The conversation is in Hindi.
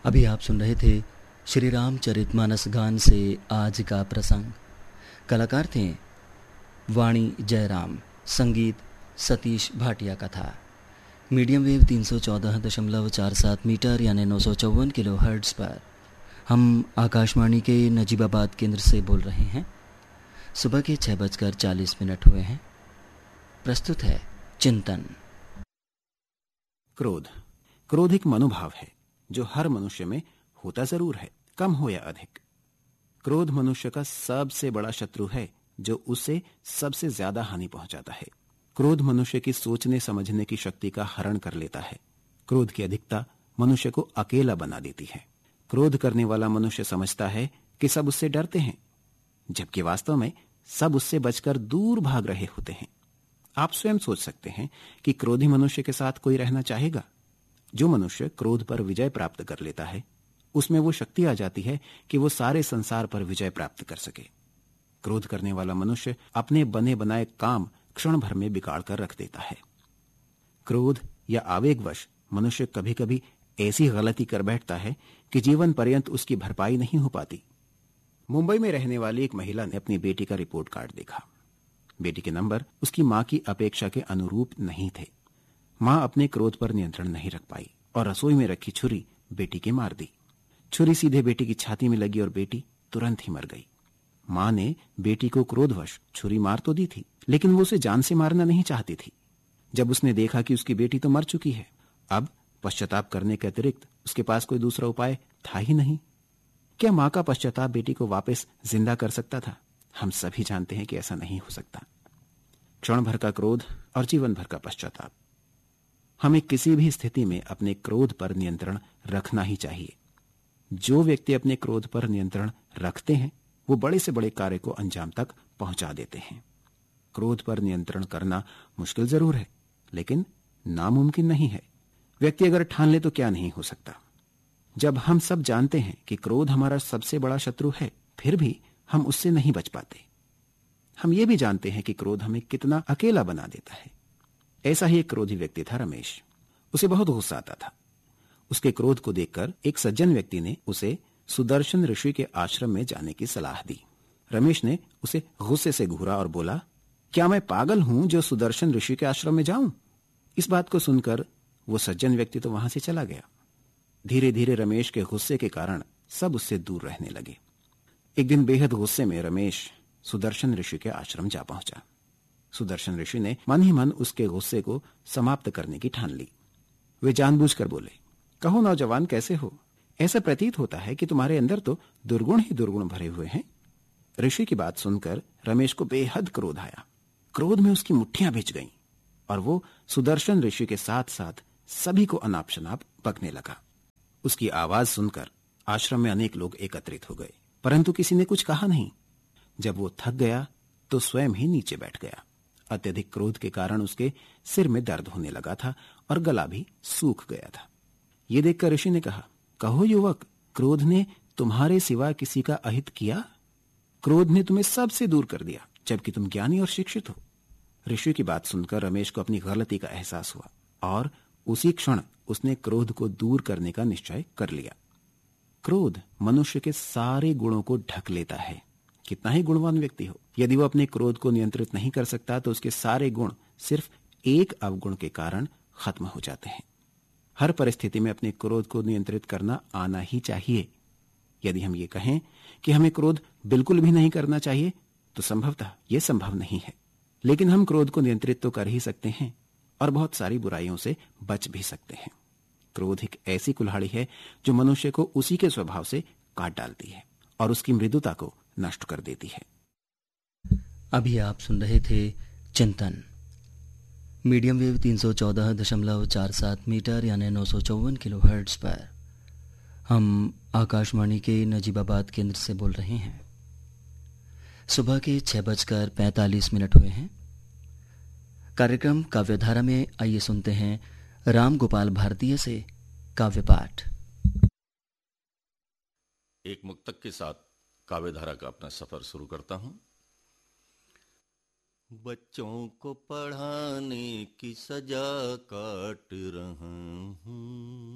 अभी आप सुन रहे थे श्री रामचरितमानस गान से आज का प्रसंग। कलाकार थे वाणी जयराम, संगीत सतीश भाटिया का था। मीडियम वेव 314.47 मीटर यानी 954 किलो हर्ट्ज़ पर हम आकाशवाणी के नजीबाबाद केंद्र से बोल रहे हैं। सुबह के 6:40 हुए हैं। प्रस्तुत है चिंतन। क्रोध एक मनोभाव है जो हर मनुष्य में होता जरूर है, कम हो या अधिक। क्रोध मनुष्य का सबसे बड़ा शत्रु है जो उसे सबसे ज्यादा हानि पहुंचाता है। क्रोध मनुष्य की सोचने समझने की शक्ति का हरण कर लेता है। क्रोध की अधिकता मनुष्य को अकेला बना देती है। क्रोध करने वाला मनुष्य समझता है कि सब उससे डरते हैं, जबकि वास्तव में सब उससे बचकर दूर भाग रहे होते हैं। आप स्वयं सोच सकते हैं कि क्रोधी मनुष्य के साथ कोई रहना चाहेगा? जो मनुष्य क्रोध पर विजय प्राप्त कर लेता है, उसमें वो शक्ति आ जाती है कि वो सारे संसार पर विजय प्राप्त कर सके। क्रोध करने वाला मनुष्य अपने बने बनाए काम क्षण भर में बिगाड़ कर रख देता है। क्रोध या आवेगवश मनुष्य कभी कभी ऐसी गलती कर बैठता है कि जीवन पर्यंत उसकी भरपाई नहीं हो पाती। मुंबई में रहने वाली एक महिला ने अपनी बेटी का रिपोर्ट कार्ड देखा। बेटी के नंबर उसकी मां की अपेक्षा के अनुरूप नहीं थे। मां अपने क्रोध पर नियंत्रण नहीं रख पाई और रसोई में रखी छुरी बेटी के मार दी। छुरी सीधे बेटी की छाती में लगी और बेटी तुरंत ही मर गई। मां ने बेटी को क्रोधवश छुरी मार तो दी थी, लेकिन वो उसे जान से मारना नहीं चाहती थी। जब उसने देखा कि उसकी बेटी तो मर चुकी है, अब पश्चाताप करने के अतिरिक्त उसके पास कोई दूसरा उपाय था ही नहीं। क्या मां का पश्चाताप बेटी को वापस जिंदा कर सकता था? हम सभी जानते हैं कि ऐसा नहीं हो सकता। क्षण भर का क्रोध और जीवन भर का पश्चाताप। हमें किसी भी स्थिति में अपने क्रोध पर नियंत्रण रखना ही चाहिए। जो व्यक्ति अपने क्रोध पर नियंत्रण रखते हैं, वो बड़े से बड़े कार्य को अंजाम तक पहुंचा देते हैं। क्रोध पर नियंत्रण करना मुश्किल जरूर है, लेकिन नामुमकिन नहीं है। व्यक्ति अगर ठान ले तो क्या नहीं हो सकता। जब हम सब जानते हैं कि क्रोध हमारा सबसे बड़ा शत्रु है, फिर भी हम उससे नहीं बच पाते। हम ये भी जानते हैं कि क्रोध हमें कितना अकेला बना देता है। ऐसा ही एक क्रोधी व्यक्ति था रमेश। उसे बहुत गुस्सा आता था। उसके क्रोध को देखकर एक सज्जन व्यक्ति ने उसे सुदर्शन ऋषि के आश्रम में जाने की सलाह दी। रमेश ने उसे गुस्से से घूरा और बोला, क्या मैं पागल हूं जो सुदर्शन ऋषि के आश्रम में जाऊं? इस बात को सुनकर वो सज्जन व्यक्ति तो वहां से चला गया। धीरे धीरे रमेश के गुस्से के कारण सब उससे दूर रहने लगे। एक दिन बेहद गुस्से में रमेश सुदर्शन ऋषि के आश्रम जा पहुंचा। सुदर्शन ऋषि ने मन ही मन उसके गुस्से को समाप्त करने की ठान ली। वे जानबूझकर बोले, कहो नौजवान, कैसे हो? ऐसा प्रतीत होता है कि तुम्हारे अंदर तो दुर्गुण ही दुर्गुण भरे हुए हैं। ऋषि की बात सुनकर रमेश को बेहद क्रोध आया। क्रोध में उसकी मुट्ठियां भिज गईं और वो सुदर्शन ऋषि के साथ साथ सभी को अनाप शनाप बकने लगा। उसकी आवाज सुनकर आश्रम में अनेक लोग एकत्रित हो गए, परंतु किसी ने कुछ कहा नहीं। जब वो थक गया तो स्वयं ही नीचे बैठ गया। अत्यधिक क्रोध के कारण उसके सिर में दर्द होने लगा था और गला भी सूख गया था। ये देखकर ऋषि ने कहा, कहो युवक, क्रोध ने तुम्हारे सिवा किसी का अहित किया? क्रोध ने तुम्हें सबसे दूर कर दिया, जबकि तुम ज्ञानी और शिक्षित हो। ऋषि की बात सुनकर रमेश को अपनी गलती का एहसास हुआ और उसी क्षण उसने क्रोध को दूर करने का निश्चय कर लिया। क्रोध मनुष्य के सारे गुणों को ढक लेता है। कितना ही गुणवान व्यक्ति हो, यदि वो अपने क्रोध को नियंत्रित नहीं कर सकता तो उसके सारे गुण सिर्फ एक अवगुण के कारण खत्म हो जाते हैं। हर परिस्थिति में अपने क्रोध को नियंत्रित करना आना ही चाहिए। यदि हम ये कहें कि हमें क्रोध बिल्कुल भी नहीं करना चाहिए, तो संभवतः यह संभव नहीं है। लेकिन हम क्रोध को नियंत्रित तो कर ही सकते हैं और बहुत सारी बुराइयों से बच भी सकते हैं। क्रोध एक ऐसी कुल्हाड़ी है जो मनुष्य को उसी के स्वभाव से काट डालती है और उसकी मृदुता को नष्ट कर देती है। अभी आप सुन रहे थे चिंतन। मीडियम वेव 314.47 मीटर यानी 954 किलो हर्ट्ज़ पर हम आकाशवाणी के नजीबाबाद केंद्र से बोल रहे हैं। सुबह के 6:45 हुए हैं। कार्यक्रम काव्यधारा में आइए सुनते हैं राम गोपाल भारतीय से काव्य पाठ। एक मुक्तक के साथ काव्यधारा का अपना सफर शुरू करता हूं। बच्चों को पढ़ाने की सजा काट रहा हूं,